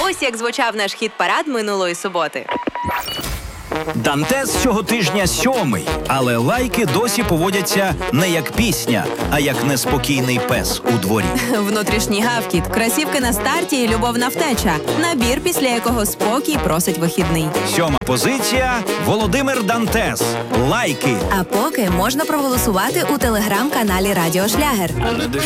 Ось як звучав наш хіт-парад минулої суботи. Дантес цього тижня 7-й, але лайки досі поводяться не як пісня, а як неспокійний пес у дворі. Внутрішній гавкіт, кросівки на старті і любовна втеча. Набір, після якого спокій просить вихідний. 7-ма позиція – Володимир Дантес. Лайки. А поки можна проголосувати у телеграм-каналі Радіо Шлягер.